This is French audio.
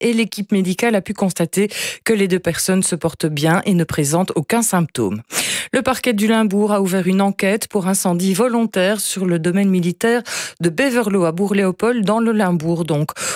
et l'équipe médicale a pu constater que les deux personnes se portent bien et ne présentent aucun symptôme. Le parquet du Limbourg a ouvert une enquête pour incendie volontaire sur le domaine militaire de Beverlo à Bourg-Léopold dans le Limbourg donc.